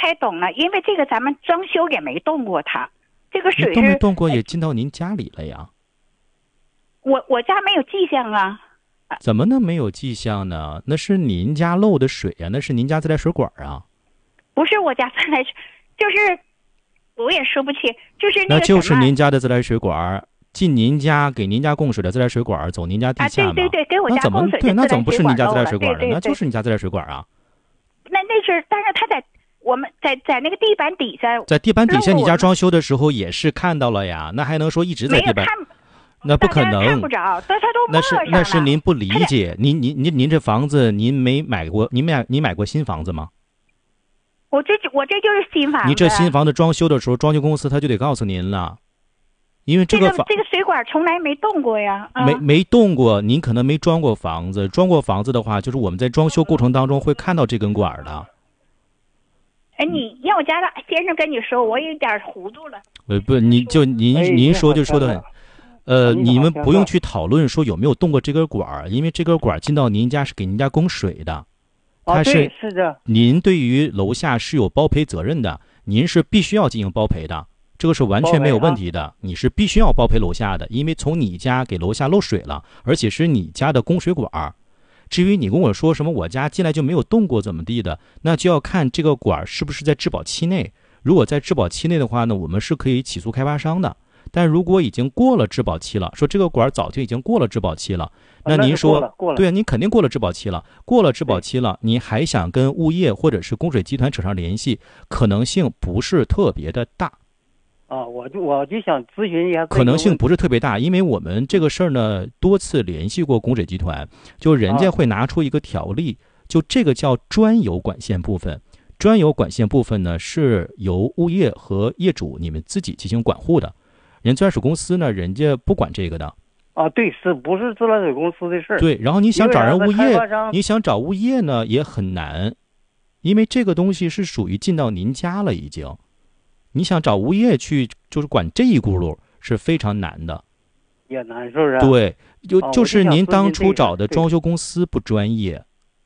太懂了，因为这个咱们装修也没动过它，这个水动没动过也进到您家里了呀？ 我家没有迹象啊。 怎么能没有迹象呢？那是您家漏的水呀，那是您家自来水管啊。 不是我家自来水，就是我也说不清，就是那就是您家的自来水管进您家给您家供水的自来水管走您家地下吗？ 对，给我家供水的自来水管。 对，那怎么不是您家自来水管呢？ 对， 那就是您家自来水管啊。 那是，但是他在我们在那个地板底下， 在地板底下，你家装修的时候也是看到了呀。那还能说一直在地板？那不可能， 看不着，他都那是您不理解。您这房子您没买过，你买过新房子吗？ 我这就是新房子。 你这新房子装修的时候，装修公司他就得告诉您了，因为这个水管从来没动过呀。 没动过，您可能没装过房子。装过房子的话，就是我们在装修过程当中会看到这根管的。 哎，你让我家的先生跟你说，我有点糊涂了。 不，您说就说的很。你们不用去讨论说有没有动过这根管，因为这根管进到您家是给您家供水的，它是的。 您对于楼下是有包赔责任的，您是必须要进行包赔的，这个是完全没有问题的。你是必须要包赔楼下的，因为从你家给楼下漏水了，而且是你家的供水管。至于你跟我说什么我家进来就没有动过怎么地的，那就要看这个管是不是在质保期内。如果在质保期内的话呢，我们是可以起诉开发商的。但如果已经过了质保期了，说这个管早就已经过了质保期了，那您说对啊，您肯定过了质保期了，过了质保期了，您还想跟物业或者是供水集团扯上联系，可能性不是特别的大。 我就想咨询一下， 可能性不是特别大，因为我们这个事儿呢，多次联系过供水集团，就人家会拿出一个条例，就这个叫专有管线部分。专有管线部分呢，是由物业和业主你们自己进行管护的。人自来水公司呢，人家不管这个的。 对，是不是自来水公司的事儿？ 对，然后你想找人物业，你想找物业呢也很难，因为这个东西是属于进到您家了已经。你想找物业去就是管这一轱辘是非常难的。 也难，是不是？ 对，就是您当初找的装修公司不专业。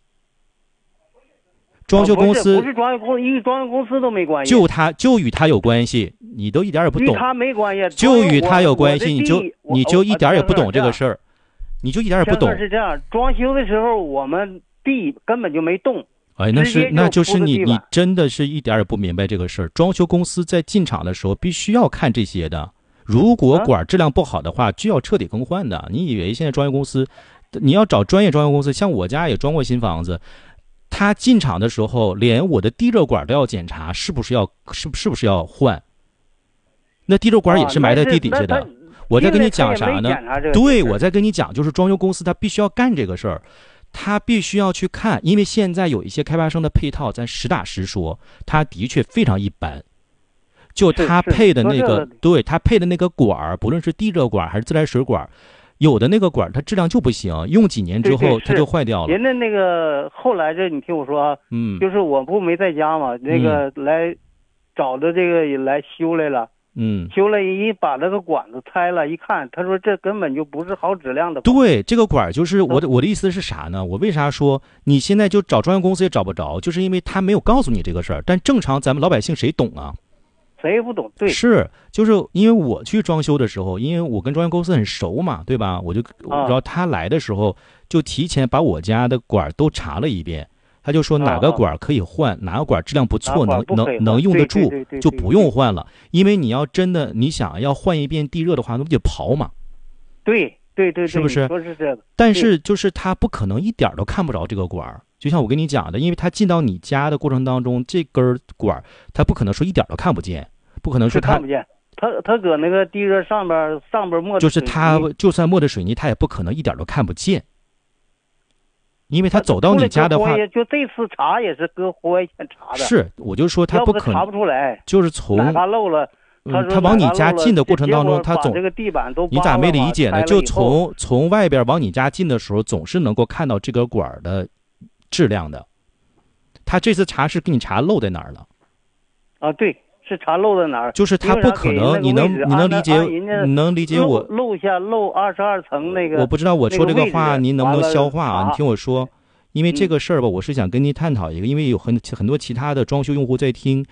装修公司不是装修公司，与装修公司都没关系， 就与他有关系，你都一点也不懂。 与他没关系， 就与他有关系，你就一点也不懂这个事儿，你就一点也不懂。 是这样，装修的时候我们地根本就没动。 哎，那就是你真的是一点也不明白这个事儿。装修公司在进场的时候必须要看这些的，如果管质量不好的话，就要彻底更换的。你以为现在装修公司，你要找专业装修公司，像我家也装过新房子。他进场的时候，连我的地热管都要检查，是不是要换？那地热管也是埋在地底下的。我在跟你讲啥呢？对，我在跟你讲，就是装修公司他必须要干这个事儿，他必须要去看，因为现在有一些开发商的配套，咱实打实说，他的确非常一般。就他配的那个，对他配的那个管，不论是地热管还是自来水管。有的那个管它质量就不行，用几年之后它就坏掉了。 人家那个后来你听我说啊，就是我不没在家嘛，那个来找的这个来修来了，修了把那个管子拆了，一看，他说这根本就不是好质量的。 对，这个管就是我的意思是啥呢？我为啥说你现在就找装修公司也找不着，就是因为他没有告诉你这个事儿。但正常咱们老百姓谁懂啊？ 谁也不懂，对， 就是因为我去装修的时候，因为我跟装修公司很熟嘛，对吧？然后他来的时候就提前把我家的管都查了一遍，他就说哪个管可以换，哪个管质量不错，能用得住，就不用换了。因为你要真的你想要换一遍地热的话，那不就刨嘛？ 对，是不是？ 说是这个， 但是就是他不可能一点都看不着这个管。就像我跟你讲的，因为他进到你家的过程当中，这根管他不可能说一点都看不见。不可能说看不见，他搁那个地热上边抹的水泥， 就是他就算抹的水泥，他也不可能一点都看不见，因为他走到你家的话， 就这次查也是搁户外线查的。 是，我就说他不可能查不出来， 就是从哪漏了， 他往你家进的过程当中，他总这个地板都你咋没理解呢？就从外边往你家进的时候，总是能够看到这根管的质量的。他这次查是给你查漏在哪儿了？ 对。是查漏在哪儿？ 就是他不可能，你能理解我漏下漏22层那个。 我不知道我说这个话您能不能消化啊？你听我说，因为这个事儿吧，我是想跟您探讨一个，因为有很多其他的装修用户在听，